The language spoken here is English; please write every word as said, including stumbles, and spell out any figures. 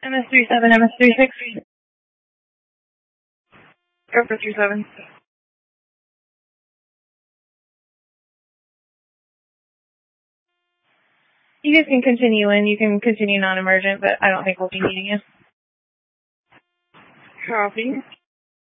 M S three seven, M S three six. Go for three seven. You guys can continue in. You can continue non-emergent, but I don't think we'll be needing you. Copy.